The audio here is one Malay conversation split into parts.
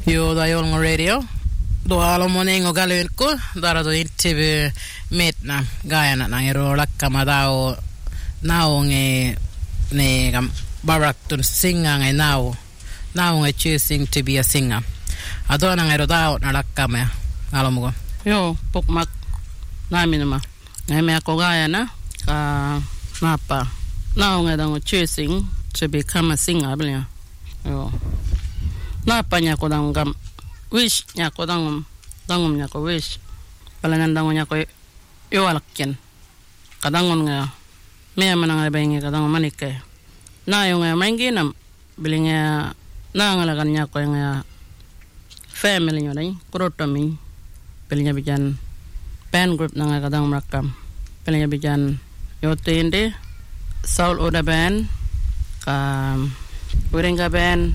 Joo, da Yolngu Radio. Då alomonen och galvenko, där då inte metna gajana nangero lakkama dao naonge ne baraktun singa ngai naonge choosing to be a singer. Ado nangero dao na lakkama alomugo. Joo, pokmak naminama. Ngai me ako gajana ka napa naonge dango choosing to become a singer blia. Joo. Napa nya ko dangam wish nya ko dangum nya ko wish palanan dango nya ko yoalakken kadangon nga me mananga bengi kadang manike na yung manginam bilinga na ngalagan nya ko nga family nyo dai kurotomi bilinga bijan band group na nga kadang rakam bilinga bijan yotende Saul Oda band ka Urenga band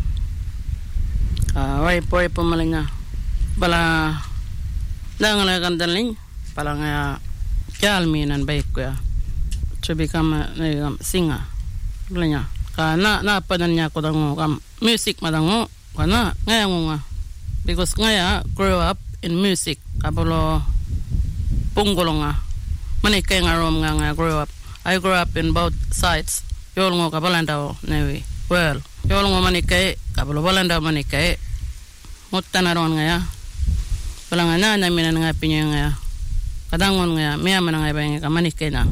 wai poi pemalingnya bala nangalagan daling palanga jalminan baik ya to become a singer blanya kana na padannya ko dango kam music madango kana ngayango because ngaya grow up in music kabolo punggolonga mane kay ngarom nga grow up. I grew up in both sides yolngo kabalanda newi well yolngo mane kay kabolo balanda mane kay mutanaron ngaya balanga na minan nga pinya nga kadangon nga miya man nga bang ka manike na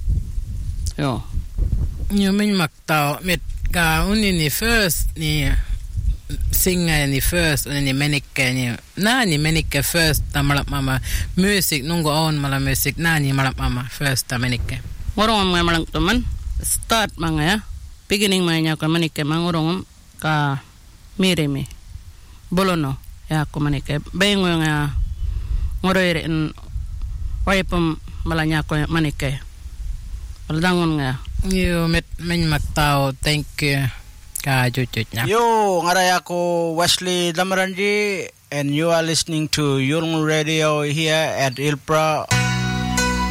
yo min maktao mit ka unini first ni singa ni first unini menike ni nani menike first tamalap mama music nungo on mala music nani malap mama first ta menike ngorong nga malang tuman start mangaya beginning manya ka manike mangorong ka mireme bolono ya ko manike bengo nga ngoroire en waypam malanya ko manike baldangon nga yo met men maktao thank you ka jujunya yo ngaraya ko Wesley Damaranji and you are listening to Yolngu Radio here at Ilpra.